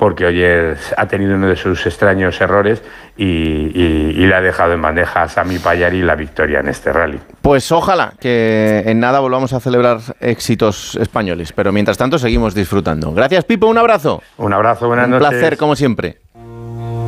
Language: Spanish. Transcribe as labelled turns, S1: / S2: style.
S1: porque oye, ha tenido uno de sus extraños errores y le ha dejado en bandeja a Sami Payari la victoria en este rally.
S2: Pues ojalá que en nada volvamos a celebrar éxitos españoles, pero mientras tanto seguimos disfrutando. Gracias, Pipo, un abrazo.
S1: Un abrazo, buenas noches.
S2: Un placer, como siempre.